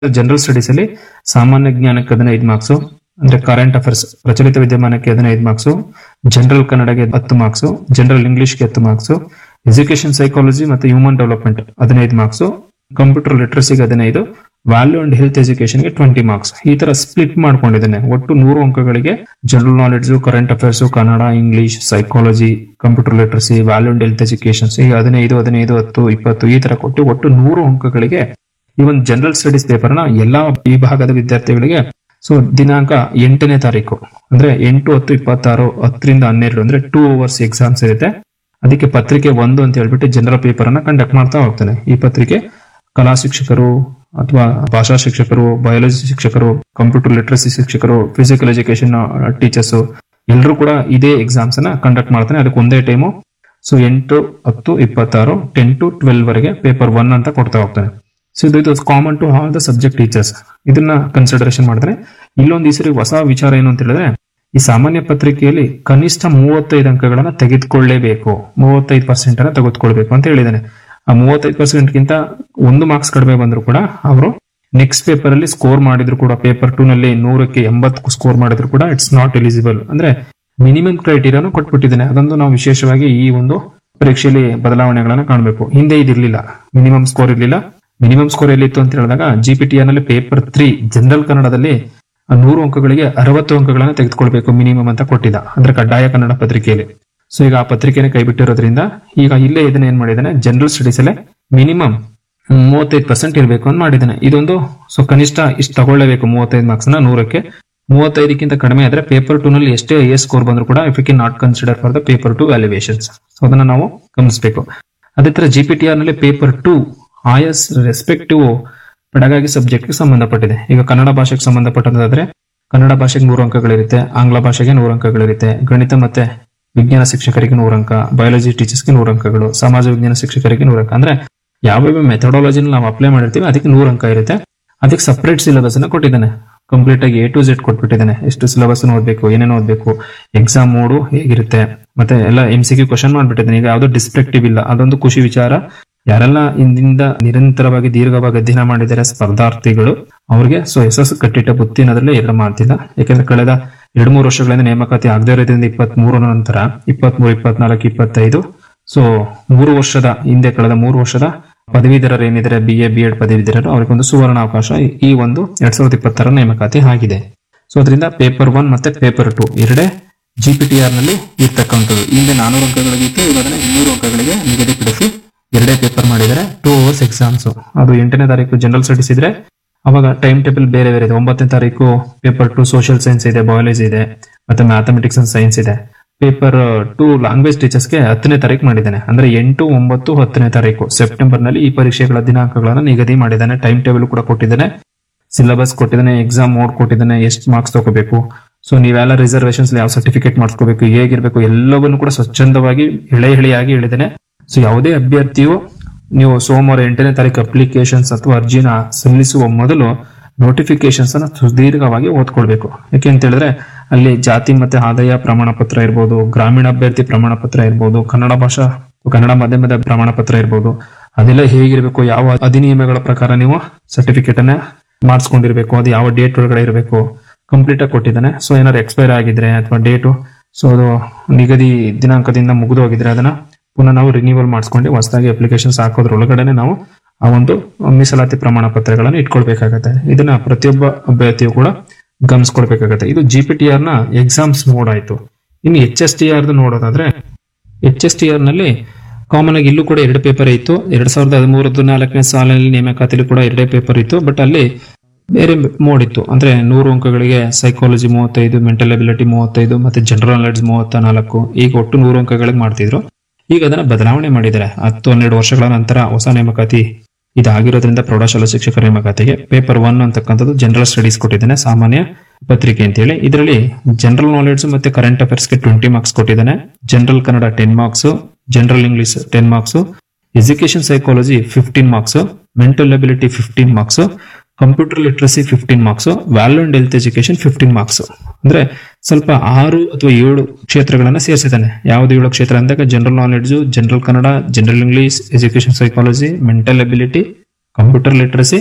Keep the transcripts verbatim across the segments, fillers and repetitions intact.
General studies ಅಲ್ಲಿ ಸಾಮಾನ್ಯ ಜ್ಞಾನಕ್ಕೆ ಹದಿನೈದು ಮಾರ್ಕ್ಸ್, ಅಂದ್ರೆ ಕರೆಂಟ್ ಅಫೇರ್ಸ್ ಪ್ರಚಲಿತ ವಿದ್ಯಮಾನಕ್ಕೆ ಹದಿನೈದು ಮಾರ್ಕ್ಸ್, ಜನರಲ್ ಕನ್ನಡಗೆ ಹತ್ತು ಮಾರ್ಕ್ಸ್, ಜನರಲ್ ಇಂಗ್ಲಿಷ್ಗೆ ಹತ್ತು ಮಾರ್ಕ್ಸ್, ಎಜುಕೇಶನ್ ಸೈಕಾಲಜಿ ಮತ್ತೆ ಹ್ಯೂಮನ್ ಡೆವಲಪ್ಮೆಂಟ್ ಹದಿನೈದು ಮಾರ್ಕ್ಸ್, ಕಂಪ್ಯೂಟರ್ ಲಿಟ್ರಸಿಗೆ ಹದಿನೈದು, value and health ಎಜುಕೇಶನ್ಗೆ twenty marks. ಈ ತರ ಸ್ಪ್ಲಿಟ್ ಮಾಡ್ಕೊಂಡಿದ್ದೇನೆ. ಒಟ್ಟು ನೂರು ಅಂಕಗಳಿಗೆ general knowledge, current affairs, Kannada, English, psychology, computer literacy, value and health education ಈಗ ಹದಿನೈದು ಹದಿನೈದು ಹತ್ತು ಇಪ್ಪತ್ತು ಈ ತರ ಕೊಟ್ಟು ಒಟ್ಟು ನೂರು ಅಂಕಗಳಿಗೆ ಈ ಒಂದು ಜನರಲ್ ಸ್ಟಡೀಸ್ ಪೇಪರ್ ನ ಎಲ್ಲಾ ವಿಭಾಗದ ವಿದ್ಯಾರ್ಥಿಗಳಿಗೆ ಸೊ ದಿನಾಂಕ ಎಂಟನೇ ತಾರೀಕು ಅಂದ್ರೆ ಎಂಟು ಹತ್ತು ಇಪ್ಪತ್ತಾರು ಹತ್ತರಿಂದ ಹನ್ನೆರಡು ಅಂದ್ರೆ ಟೂ ಅವರ್ಸ್ ಎಕ್ಸಾಮ್ಸ್ ಇರುತ್ತೆ. ಅದಕ್ಕೆ ಪತ್ರಿಕೆ ಒಂದು ಅಂತ ಹೇಳ್ಬಿಟ್ಟು ಜನರಲ್ ಪೇಪರ್ ಅನ್ನ ಕಂಡಕ್ಟ್ ಮಾಡ್ತಾ ಹೋಗ್ತಾನೆ. ಈ ಪತ್ರಿಕೆ ಕಲಾ ಶಿಕ್ಷಕರು ಅಥವಾ ಭಾಷಾ ಶಿಕ್ಷಕರು, ಬಯಾಲಜಿ ಶಿಕ್ಷಕರು, ಕಂಪ್ಯೂಟರ್ ಲಿಟ್ರಸಿ ಶಿಕ್ಷಕರು, ಫಿಸಿಕಲ್ ಎಜುಕೇಶನ್ ಟೀಚರ್ಸ್ ಎಲ್ಲರೂ ಕೂಡ ಇದೇ ಎಕ್ಸಾಮ್ಸ್ ಅನ್ನ ಕಂಡಕ್ಟ್ ಮಾಡ್ತಾನೆ. ಅದಕ್ಕೆ ಒಂದೇ ಟೈಮು ಸೊ ಎಂಟು ಹತ್ತು ಇಪ್ಪತ್ತಾರು ಟೆನ್ ಟು ಟ್ವೆಲ್ವ್ ವರೆಗೆ ಪೇಪರ್ ಒನ್ ಅಂತ ಕೊಡ್ತಾ ಹೋಗ್ತಾನೆ. ಸೊ ಇದು common to all the subject teachers. ಇದನ್ನ ಕನ್ಸಿಡರೇಷನ್ ಮಾಡಿದ್ರೆ ಇಲ್ಲೊಂದು ಈ ಸರಿ ಹೊಸ ವಿಚಾರ ಏನು ಅಂತ ಹೇಳಿದ್ರೆ, ಈ ಸಾಮಾನ್ಯ ಪತ್ರಿಕೆಯಲ್ಲಿ ಕನಿಷ್ಠ ಮೂವತ್ತೈದು ಅಂಕಗಳನ್ನ ತೆಗೆದುಕೊಳ್ಳೇಬೇಕು, ಮೂವತ್ತೈದು ಪರ್ಸೆಂಟ್ ಅನ್ನ ತೆಗೆದುಕೊಳ್ಬೇಕು ಅಂತ ಹೇಳಿದಾನೆ. ಆ ಮೂವತ್ತೈದು ಪರ್ಸೆಂಟ್ ಗಿಂತ ಒಂದು ಮಾರ್ಕ್ಸ್ ಕಡಿಮೆ ಬಂದ್ರು ಕೂಡ ಅವರು ನೆಕ್ಸ್ಟ್ ಪೇಪರ್ ಅಲ್ಲಿ ಸ್ಕೋರ್ ಮಾಡಿದ್ರು ಕೂಡ, ಪೇಪರ್ ಟೂ ನಲ್ಲಿ ನೂರಕ್ಕೆ ಎಂಬತ್ತು ಸ್ಕೋರ್ ಮಾಡಿದ್ರು ಕೂಡ ಇಟ್ಸ್ ನಾಟ್ ಎಲಿಜಿಬಲ್. ಅಂದ್ರೆ ಮಿನಿಮಮ್ ಕ್ರೈಟೀರಿಯಾನು ಕೊಟ್ಬಿಟ್ಟಿದ್ದಾನೆ. ಅದೊಂದು ನಾವು ವಿಶೇಷವಾಗಿ ಈ ಒಂದು ಪರೀಕ್ಷೆಯಲ್ಲಿ ಬದಲಾವಣೆಗಳನ್ನ ಕಾಣಬೇಕು. ಹಿಂದೆ ಇದಿರ್ಲಿಲ್ಲ, ಮಿನಿಮಮ್ ಸ್ಕೋರ್ ಇರ್ಲಿಲ್ಲ. ಮಿನಿಮಮ್ ಸ್ಕೋರ್ ಎಲ್ಲಿತ್ತು ಅಂತ ಹೇಳಿದಾಗ ಜಿ ಪಿ ಟಿ ಆರ್ ನಲ್ಲಿ ಪೇಪರ್ ತ್ರೀ ಜನರಲ್ ಕನ್ನಡದಲ್ಲಿ ನೂರು ಅಂಕಗಳಿಗೆ ಅರವತ್ತು ಅಂಕಗಳನ್ನ ತೆಗೆದುಕೊಳ್ಬೇಕು ಮಿನಿಮಮ್ ಅಂತ ಕೊಟ್ಟಿದ್ದ, ಅಂದ್ರೆ ಕಡ್ಡಾಯ ಕನ್ನಡ ಪತ್ರಿಕೆಯಲ್ಲಿ. ಸೊ ಈಗ ಆ ಪತ್ರಿಕೆನ ಕೈ ಬಿಟ್ಟಿರೋದ್ರಿಂದ ಈಗ ಇಲ್ಲೇ ಇದನ್ನ ಏನ್ ಮಾಡಿದಾನೆ, ಜನರಲ್ ಸ್ಟಡೀಸ್ ಅಲ್ಲೇ ಮಿನಿಮಮ್ ಮೂವತ್ತೈದು ಪರ್ಸೆಂಟ್ ಇರಬೇಕು ಅಂತ ಮಾಡಿದಾನೆ. ಇದೊಂದು ಸೊ ಕನಿಷ್ಠ ಇಷ್ಟು ತಗೊಳ್ಳೇಬೇಕು ಮೂವತ್ತೈದು ಮಾರ್ಕ್ಸ್ ನ ನೂರಕ್ಕೆ. ಮೂವತ್ತೈದಕ್ಕಿಂತ ಕಡಿಮೆ ಆದ್ರೆ ಪೇಪರ್ ಟೂ ನಲ್ಲಿ ಎಷ್ಟೇ ಎ ಸ್ಕೋರ್ ಬಂದ್ರು ಕೂಡ if you can not consider for the paper two valuations. So ಅದನ್ನ ನಾವು ಗಮನಿಸಬೇಕು. ಅದೇ ತರ ಜಿ ಪಿ ಟಿ ಆರ್ ನಲ್ಲಿ ಪೇಪರ್ ಟೂ ಆಯಸ್ ರೆಸ್ಪೆಕ್ಟಿವ್ ಪೆಡಗಾಗಿ ಸಬ್ಜೆಕ್ಟ್ ಗೆ ಸಂಬಂಧಪಟ್ಟಿದೆ. ಈಗ ಕನ್ನಡ ಭಾಷೆಗೆ ಸಂಬಂಧಪಟ್ಟದಾದ್ರೆ ಕನ್ನಡ ಭಾಷೆಗೆ ನೂರು ಅಂಕಗಳಿರುತ್ತೆ, ಆಂಗ್ಲ ಭಾಷೆಗೆ ನೂರು ಅಂಕಗಳಿರುತ್ತೆ, ಗಣಿತ ಮತ್ತೆ ವಿಜ್ಞಾನ ಶಿಕ್ಷಕರಿಗೆ ನೂರು ಅಂಕ, ಬಯಾಲಜಿ ಟೀಚರ್ಸ್ಗೆ ನೂರು ಅಂಕಗಳು, ಸಮಾಜ ವಿಜ್ಞಾನ ಶಿಕ್ಷಕರಿಗೆ ನೂರು ಅಂಕ. ಅಂದ್ರೆ ಯಾವ್ಯಾವ ಮೆಥಡಾಲಜಿನ ನಾವು ಅಪ್ಲೈ ಮಾಡಿರ್ತೀವಿ ಅದಕ್ಕೆ ನೂರು ಅಂಕ ಇರುತ್ತೆ. ಅದಕ್ಕೆ ಸಪರೇಟ್ ಸಿಲೆಬಸ್ ಅನ್ನ ಕೊಟ್ಟಿದ್ದಾನೆ. ಕಂಪ್ಲೀಟ್ ಆಗಿ ಎ ಟು ಜೆಡ್ ಕೊಟ್ಬಿಟ್ಟಿದ್ದಾನೆ. ಎಷ್ಟು ಸಿಲೆಬಸ್ ಓದ್ಬೇಕು, ಏನೇನು ಓದ್ಬೇಕು, ಎಕ್ಸಾಮ್ ಮೋಡು ಹೇಗಿರುತ್ತೆ, ಮತ್ತೆ ಎಲ್ಲ ಎಂ ಸಿ ಕ್ಯೂ ಕ್ವಶನ್ ಮಾಡ್ಬಿಟ್ಟಿದ್ದಾನೆ. ಈಗ ಯಾವ್ದು ಡಿಸ್ಟ್ರಕ್ಟಿವ್ ಇಲ್ಲ, ಅದೊಂದು ಖುಷಿ ವಿಚಾರ. ಯಾರೆಲ್ಲ ಇಂದಿಂದ ನಿರಂತರವಾಗಿ ದೀರ್ಘವಾಗಿ ಅಧ್ಯಯನ ಮಾಡಿದ್ದಾರೆ ಸ್ಪರ್ಧಾರ್ಥಿಗಳು ಅವ್ರಿಗೆ ಸೊ ಯಶಸ್ಸು ಕಟ್ಟಿಟ್ಟ ಬುತ್ತಿ ಅನ್ನೋದ್ರಲ್ಲಿ ಎರಡು ಮಾತಿಲ್ಲ. ಯಾಕಂದ್ರೆ ಕಳೆದ ಎರಡು ಮೂರು ವರ್ಷಗಳಿಂದ ನೇಮಕಾತಿ ಆಗದೇ ಇರೋದ್ರಿಂದ ಇಪ್ಪತ್ತ್ ಮೂರ ನಂತರ ಇಪ್ಪತ್ತ್ ಮೂರು ಇಪ್ಪತ್ನಾಲ್ಕು ಇಪ್ಪತ್ತೈದು ಸೊ ಮೂರು ವರ್ಷದ ಹಿಂದೆ ಕಳೆದ ಮೂರು ವರ್ಷದ ಪದವೀಧರರು ಏನಿದ್ದಾರೆ ಬಿ ಎ ಬಿ ಎಡ್ ಪದವೀಧರರು ಅವ್ರಿಗೊಂದು ಸುವರ್ಣ ಅವಕಾಶ ಈ ಒಂದು ಎರಡ್ ಸಾವಿರದ ಇಪ್ಪತ್ತರ ನೇಮಕಾತಿ ಆಗಿದೆ. ಸೊ ಅದರಿಂದ ಪೇಪರ್ ಒನ್ ಮತ್ತೆ ಪೇಪರ್ ಟು ಎರಡೇ ಜಿ ಪಿ ಟಿ ಆರ್ ನಲ್ಲಿ ಇರ್ತಕ್ಕಂಥದ್ದು. ಹಿಂದೆ ನಾನೂರು ಅಂಕಗಳಿಗಿತ್ತು, ಇವಾಗ ಇನ್ನೂರು ಅಂಕಗಳಿಗೆ ನಿಗದಿಪಡಿಸಿ ಎರಡೇ ಪೇಪರ್ ಮಾಡಿದರೆ ಟೂ ಅವರ್ಸ್ ಎಕ್ಸಾಮ್ಸ್. ಅದು ಎಂಟನೇ ತಾರೀಕು ಜನರಲ್ ಸ್ಟಡೀಸ್ ಇದ್ರೆ ಅವಾಗ ಟೈಮ್ ಟೇಬಲ್ ಬೇರೆ ಬೇರೆ ಇದೆ. ಒಂಬತ್ತನೇ ತಾರೀಕು ಪೇಪರ್ ಟು ಸೋಷಿಯಲ್ ಸೈನ್ಸ್ ಇದೆ, ಬಯಾಲಜಿ ಇದೆ, ಮತ್ತೆ ಮ್ಯಾಥಮೆಟಿಕ್ಸ್ ಅಂಡ್ ಸೈನ್ಸ್ ಇದೆ. ಪೇಪರ್ ಟು ಲ್ಯಾಂಗ್ವೇಜ್ ಟೀಚರ್ಸ್ಗೆ ಹತ್ತನೇ ತಾರೀಕು ಮಾಡಿದ್ದಾನೆ. ಅಂದ್ರೆ ಎಂಟು ಒಂಬತ್ತು ಹತ್ತನೇ ತಾರೀಕು ಸೆಪ್ಟೆಂಬರ್ ನಲ್ಲಿ ಈ ಪರೀಕ್ಷೆಗಳ ದಿನಾಂಕಗಳನ್ನು ನಿಗದಿ ಮಾಡಿದ್ದಾನೆ. ಟೈಮ್ ಟೇಬಲ್ ಕೂಡ ಕೊಟ್ಟಿದ್ದಾನೆ, ಸಿಲೆಬಸ್ ಕೊಟ್ಟಿದ್ದಾನೆ, ಎಕ್ಸಾಮ್ ಮೋಡ್ ಕೊಟ್ಟಿದ್ದಾನೆ, ಎಷ್ಟು ಮಾರ್ಕ್ಸ್ ತಗೋಬೇಕು, ಸೊ ನೀವೆಲ್ಲ ರಿಸರ್ವೇಶನ್ಸ್ ಯಾವ ಸರ್ಟಿಫಿಕೇಟ್ ಮಾಡಿಸ್ಕೋಬೇಕು, ಹೇಗಿರ್ಬೇಕು ಎಲ್ಲವನ್ನು ಕೂಡ ಸ್ವಚ್ಛಂದವಾಗಿ ಎಳೆ ಎಳೆಯಾಗಿ ಹೇಳಿದ್ದಾನೆ. ಸೊ ಯಾವುದೇ ಅಭ್ಯರ್ಥಿಯು ನೀವು ಸೋಮವಾರ ಎಂಟನೇ ತಾರೀಕು ಅಪ್ಲಿಕೇಶನ್ಸ್ ಅಥವಾ ಅರ್ಜಿನ ಸಲ್ಲಿಸುವ ಮೊದಲು ನೋಟಿಫಿಕೇಶನ್ಸ್ ಅನ್ನ ಸುದೀರ್ಘವಾಗಿ ಓದ್ಕೊಳ್ಬೇಕು. ಯಾಕೆ ಅಂತ ಹೇಳಿದ್ರೆ ಅಲ್ಲಿ ಜಾತಿ ಮತ್ತೆ ಆದಾಯ ಪ್ರಮಾಣ ಪತ್ರ ಇರ್ಬೋದು, ಗ್ರಾಮೀಣ ಅಭ್ಯರ್ಥಿ ಪ್ರಮಾಣ ಪತ್ರ ಇರ್ಬೋದು, ಕನ್ನಡ ಭಾಷಾ ಕನ್ನಡ ಮಾಧ್ಯಮದ ಪ್ರಮಾಣ ಪತ್ರ ಇರ್ಬೋದು, ಅದೆಲ್ಲ ಹೇಗಿರ್ಬೇಕು, ಯಾವ ಅಧಿನಿಯಮಗಳ ಪ್ರಕಾರ ನೀವು ಸರ್ಟಿಫಿಕೇಟ್ ಅನ್ನ ಮಾಡಿಸ್ಕೊಂಡಿರ್ಬೇಕು, ಅದು ಯಾವ ಡೇಟ್ ಒಳಗಡೆ ಇರಬೇಕು ಕಂಪ್ಲೀಟ್ ಆಗಿ ಕೊಟ್ಟಿದ್ದಾನೆ. ಸೊ ಏನಾದ್ರು ಎಕ್ಸ್ಪೈರ್ ಆಗಿದ್ರೆ ಅಥವಾ ಡೇಟು ಸೊ ಅದು ನಿಗದಿ ದಿನಾಂಕದಿಂದ ಮುಗಿದು ಹೋಗಿದ್ರೆ ಅದನ್ನ ಪುನಃ ನಾವು ರಿನ್ಯೂವಲ್ ಮಾಡಿಸ್ಕೊಂಡು ಹೊಸದಾಗಿ ಅಪ್ಲಿಕೇಶನ್ಸ್ ಹಾಕೋದ್ರೊಳಗಡೆ ನಾವು ಆ ಒಂದು ಮೀಸಲಾತಿ ಪ್ರಮಾಣ ಪತ್ರಗಳನ್ನು ಇಟ್ಕೊಳ್ಬೇಕಾಗತ್ತೆ. ಇದನ್ನ ಪ್ರತಿಯೊಬ್ಬ ಅಭ್ಯರ್ಥಿಯು ಕೂಡ ಗಮನಿಸ್ಕೊಳ್ಬೇಕಾಗತ್ತೆ. ಇದು ಜಿ ಪಿ ಟಿ ಆರ್ ನ ಎಕ್ಸಾಮ್ಸ್ ಮೋಡ್ ಆಯ್ತು. ಇನ್ನು ಎಚ್ ಎಸ್ ಟಿ ಆರ್ ನೋಡೋದಾದ್ರೆ ಎಚ್ ಎಸ್ ಟಿ ಆರ್ ನಲ್ಲಿ ಕಾಮನ್ ಆಗಿ ಇಲ್ಲೂ ಕೂಡ ಎರಡು ಪೇಪರ್ ಇತ್ತು. ಎರಡ್ ಸಾವಿರದ ಹದಿಮೂರು ನಾಲ್ಕನೇ ಸಾಲಿನಲ್ಲಿ ನೇಮಕಾತಿಯಲ್ಲಿ ಕೂಡ ಎರಡೇ ಪೇಪರ್ ಇತ್ತು. ಬಟ್ ಅಲ್ಲಿ ಬೇರೆ ಮೋಡ್ ಇತ್ತು. ಅಂದ್ರೆ ನೂರು ಅಂಕಗಳಿಗೆ ಸೈಕಾಲಜಿ ಮೂವತ್ತೈದು, ಮೆಂಟಲ್ ಎಬಿಲಿಟಿ ಮೂವತ್ತೈದು, ಮತ್ತೆ ಜನರಲ್ ನಾಲೆಡ್ಜ್ ಮೂವತ್ತ ನಾಲ್ಕು, ಈಗ ಒಟ್ಟು ನೂರು ಅಂಕಗಳಿಗೆ ಮಾಡ್ತಿದ್ರು. ಈಗ ಅದನ್ನ ಬದಲಾವಣೆ ಮಾಡಿದ್ದಾರೆ. ಹತ್ತು ಹನ್ನೆರಡು ವರ್ಷಗಳ ನಂತರ ಹೊಸ ನೇಮಕಾತಿ ಇದಾಗಿರೋದ್ರಿಂದ ಪ್ರೌಢಶಾಲಾ ಶಿಕ್ಷಕರ ನೇಮಕಾತಿಗೆ ಪೇಪರ್ ಒನ್ ಅಂತಕ್ಕಂಥದ್ದು ಜನರಲ್ ಸ್ಟಡೀಸ್ ಕೊಟ್ಟಿದ್ದಾನೆ, ಸಾಮಾನ್ಯ ಪತ್ರಿಕೆ ಅಂತ ಹೇಳಿ. ಇದರಲ್ಲಿ ಜನರಲ್ ನಾಲೆಡ್ಜ್ ಮತ್ತೆ ಕರೆಂಟ್ ಅಫೇರ್ಸ್ ಗೆ ಟ್ವೆಂಟಿ ಮಾರ್ಕ್ಸ್ ಕೊಟ್ಟಿದ್ದಾನೆ, general Kannada ten marks, general English ten marks, education psychology fifteen marks, mental ability fifteen marks, computer literacy fifteen marks, value and health education fifteen marks. ಅಂದ್ರೆ ಸ್ವಲ್ಪ ಆರು ಅಥವಾ ಏಳು ಕ್ಷೇತ್ರಗಳನ್ನ ಸೇರಿಸಿದ್ದಾನೆ. ಯಾವ್ದು ಏಳು ಕ್ಷೇತ್ರ ಅಂದಾಗ general knowledge, general Kannada, general English, education psychology, mental ability, computer literacy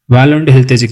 ವ್ಯಾಲ್ಯೂಂಡ್ health education